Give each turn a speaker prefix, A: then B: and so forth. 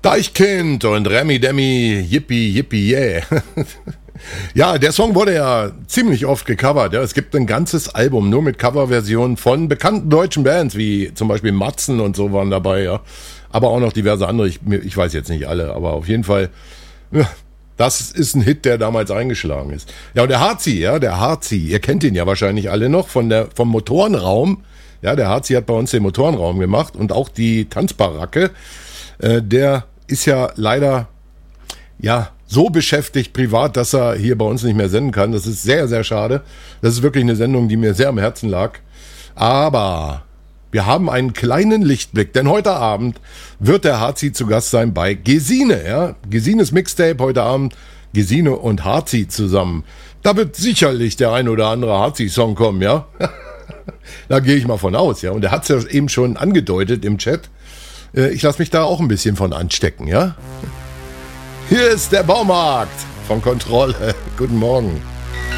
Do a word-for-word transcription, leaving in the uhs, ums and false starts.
A: Deichkind und Remi Demi, Yippie, Yippie, yeah. Ja, der Song wurde ja ziemlich oft gecovert. Ja. Es gibt ein ganzes Album nur mit Coverversionen von bekannten deutschen Bands, wie zum Beispiel Matzen und so waren dabei. Ja. Aber auch noch diverse andere. Ich, ich weiß jetzt nicht alle, aber auf jeden Fall, ja, das ist ein Hit, der damals eingeschlagen ist. Ja, und der Harzi, ja, der Harzi, ihr kennt ihn ja wahrscheinlich alle noch von der, vom Motorenraum. Ja, der Harzi hat bei uns den Motorenraum gemacht und auch die Tanzbaracke. Äh, der ist ja leider, ja, so beschäftigt privat, dass er hier bei uns nicht mehr senden kann. Das ist sehr, sehr schade. Das ist wirklich eine Sendung, die mir sehr am Herzen lag. Aber wir haben einen kleinen Lichtblick, denn heute Abend wird der Harzi zu Gast sein bei Gesine. Ja? Gesines Mixtape heute Abend, Gesine und Harzi zusammen. Da wird sicherlich der ein oder andere Harzi-Song kommen, ja. Da gehe ich mal von aus, ja. Und er hat es ja eben schon angedeutet im Chat. Ich lasse mich da auch ein bisschen von anstecken, ja. Hier ist der Baumarkt von Kontrolle. Guten Morgen.